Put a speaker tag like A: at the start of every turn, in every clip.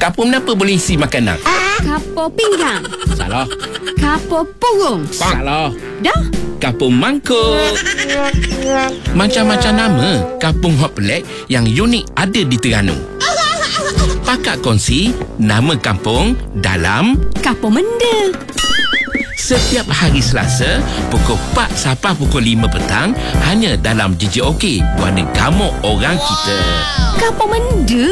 A: Kapur apa boleh isi makanan?
B: Kapur pinggang.
A: Salah.
B: Kapur purung.
A: Salah.
B: Dah?
A: Kampung mangkuk. Macam-macam nama kampung hot pelik yang unik ada di Terengganu. Pakak kongsi nama kampung dalam
B: Kapur Menda.
A: setiap hari Selasa pukul 4 sampai pukul 5 petang hanya dalam JJOK Warna Gamuk Orang Kita.
B: Kapur Menda.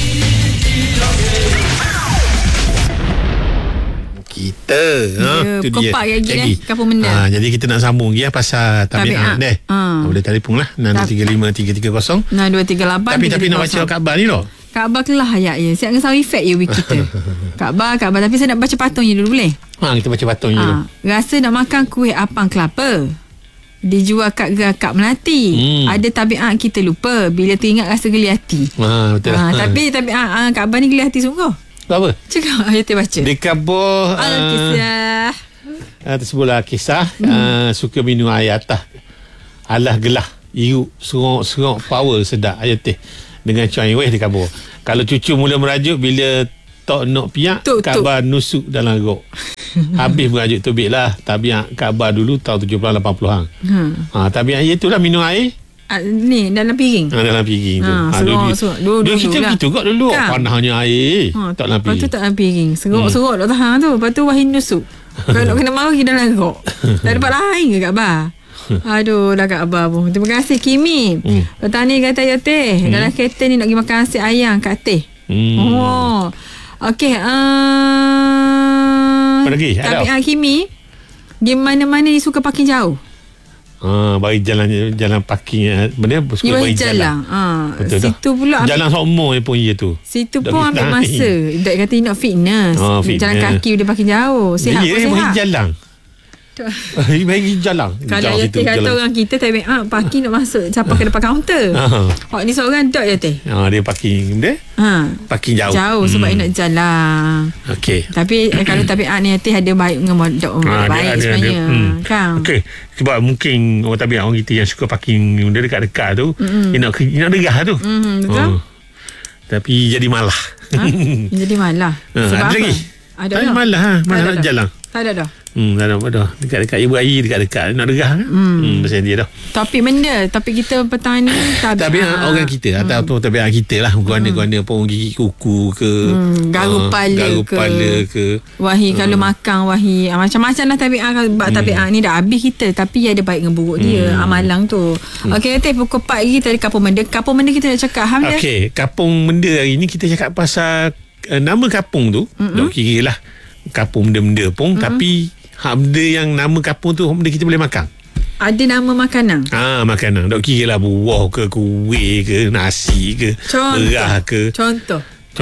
C: Kita tu
B: pukul
C: dia
B: 4 lagi Kapur Menda.
C: Jadi kita nak sambung lagi pasal tabiat deh. Boleh telefon lah 6235 330
B: 9238.
C: Tapi nak baca khabar ni loh.
B: Khabar kelah ayat je. Siap dengan sound effect je week kita. Khabar. Tapi saya nak baca patung je dulu boleh?
C: Kita baca patung je dulu.
B: Rasa nak makan kuih apang kelapa. Dijual kat Gerakak Melati. Ada tabiat kita lupa bila teringat rasa geli hati.
C: Betul lah.
B: Tapi tabiat khabar ni geli hati sungguh.
C: Apa?
B: Cakap ayat baca.
C: Dikabur
B: Kisah.
C: tersebutlah kisah suka minum air atah. Alah gelah. Iuk serok power sedap air teh. Dengan cuai weh dikabur. Kalau cucu mula merajuk bila tok nak piak, khabar nusuk dalam rok. Habis merajuk tubik lah. Tabiat khabar dulu tahun 70-an 80-an. Tabiat itulah minum air.
B: Ni dalam piring.
C: Dalam piring tu. Dulu kita gitu kat dulu. Panahnya air. Tak dalam piring.
B: Lepas tu tak dalam piring. Serok tak tahan tu. Lepas tu Wahid nusuk. Kalau kena mari dalam rok. Tak dapat lain ke khabar? Aduh, dah Kak Abah pun. Terima kasih Kimi. Petani kata ya teh, dalam kereta ni nak pergi makan nasi ayam kat teh. Okey.
C: Apa lagi?
B: Tapi Kimi, di mana-mana dia suka parking jauh.
C: Bagi jalan parking benda suka bagi jalan. Betul situ pula jalan sokmo pun ia tu.
B: Situ pun ambil masa. Dia kata nak fitness. Jalan kaki dia parking jauh. Sihat pun sihat.
C: Bagi jalan. Bagi jalan.
B: Kalau Yati kata orang kita parking nak masuk sampai ke depan kaunter. Ni seorang dot Yati.
C: Dia parking dia. Parking jauh
B: sebab dia nak jalan.
C: Okey.
B: Tapi kalau tabiat ni Yati ada baik dengan modok baik sebenarnya. Kan.
C: Okey. Sebab mungkin orang tabiat orang kita yang suka parking dia dekat-dekat tu, dia nak derah tu.
B: Betul.
C: Tapi jadi malah.
B: Jadi malah. Sebab apa?
C: Ada malah nak jalan.
B: Tak ada dah.
C: Tak ada apa dah. Dekat-dekat ibu air, dekat-dekat nak derah kan. Pasal dia dah.
B: Topik benda. Topik kita petang ni
C: tabiat orang kita atau tabiat kita lah. Guna-guna pun gigi kuku ke,
B: garu kepala ke. Wahid kalau makan Wahid macam-macam lah tabiat. Tabiat ni dah habis kita. Tapi ada baik dengan buruk dia. Amalang tu. Okey, nanti pukul 4 lagi kita ada Kapung Menda. Kapung Menda kita nak cakap Hamdan.
C: Okey, Kapung Menda hari ni kita cakap pasal nama kapung tu. Dok kira lah kapung benda-benda pun. Tapi benda yang nama kapung tu benda kita boleh makan.
B: Ada nama makanan.
C: Makanan. Dok kira lah buah ke, kuih ke, nasi ke, beras ke.
B: Contoh.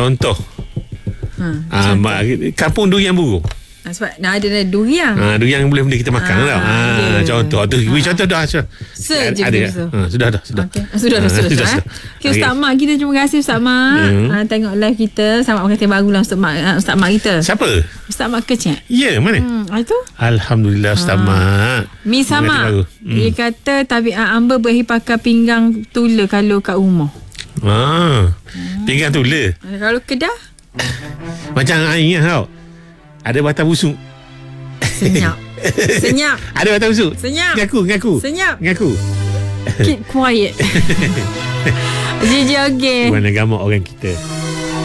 C: Kapung durian burung.
B: Sebab ada durian.
C: Durian boleh benda kita makan tau. Contoh tu. Contoh dah. Sudah dah.
B: Okay. Sudah. Okay, Ustaz Mak kita, terima kasih Ustaz Mak. Tengok live kita. Selamat pengantin baru lah Ustaz Mak kita.
C: Siapa?
B: Ustaz Mak Kecil.
C: Ya, mana?
B: Itu.
C: Alhamdulillah Ustaz Mak.
B: Mi sama. Dia kata tabiat Amber berakhir pakai pinggang tula kalau kat rumah.
C: Pinggang tula.
B: Kalau kedah?
C: Macam air tau. Ada batang busuk.
B: Senyap.
C: Ada batang busuk.
B: Senyap.
C: Ngaku.
B: Senyap.
C: Ngaku.
B: Keep quiet. JJ, okay.
C: Warna Gamuk Orang Kita.